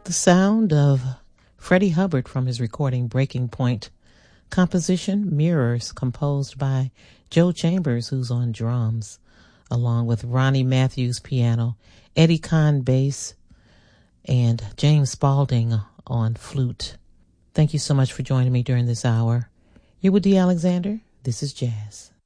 The sound of Freddie Hubbard from his recording Breaking Point. Composition Mirrors, composed by Joe Chambers, who's on drums, along with Ronnie Matthews piano, Eddie Kahn bass, and James Spaulding on flute. Thank you so much for joining me during this hour. You're with Dee Alexander. This is Jazz.